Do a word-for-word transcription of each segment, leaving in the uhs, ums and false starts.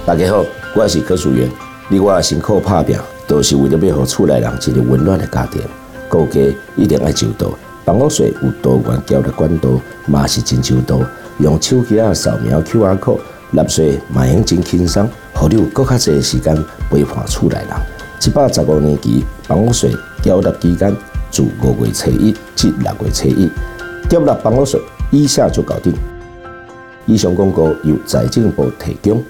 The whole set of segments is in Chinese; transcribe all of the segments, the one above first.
大家好，我是柯淑媛。你我辛苦打拼，都是为了要让厝内人一个温暖的家庭。顾家一定要周到，房屋税有多元交易管道，嘛是真周到。用手机啊扫描 Q R code， 纳税嘛用真轻松，互你有更较侪时间陪伴厝内人。一百十五年期房屋税缴纳期间，自五月初一至六月初一，缴纳房屋税以下就搞定。以上广告由财政部提供。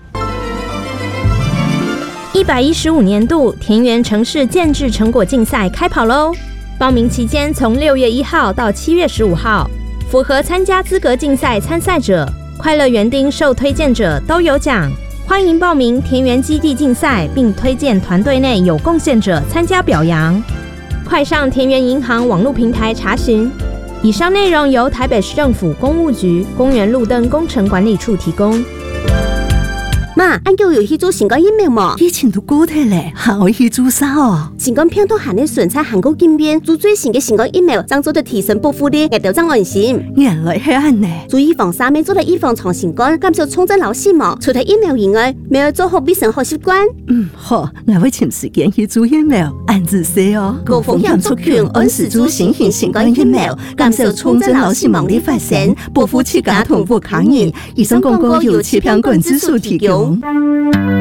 一百一十五年度田园城市建制成果竞赛开跑喽！报名期间从六月一号到七月十五号，符合参加资格竞赛参赛者、快乐园丁受推荐者都有奖。欢迎报名田园基地竞赛，并推荐团队内有贡献者参加表扬。快上田园银行网络平台查询。以上内容由台北市政府公务局公园路灯工程管理处提供。 妈，俺叫有去做新冠疫苗冇？ 以前都过体咧，还会去做啥哦？ 新冠病毒含的顺差韩国经验，做最新嘅新冠疫苗，将做的提升保护力，也就将安心。 原来系安呢。 做预防三面做嚟预防长新冠，减少重症老死亡。除咗疫苗以外，咪要做好卫生好习惯。 嗯，好，我会寻时间去做疫苗，按自说哦。 高风险族群按时做新型新冠疫苗，减少重症老死亡的发生，保护自家同步抗疫。以上广告由气象馆指数提供。